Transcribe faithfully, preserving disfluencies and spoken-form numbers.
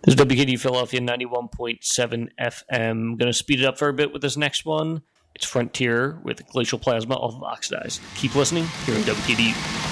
This is W K D Philadelphia ninety-one point seven F M. Going to speed it up for a bit with this next one. It's Frontier with Glacial Plasma of Oxidized. Keep listening here on W K D U.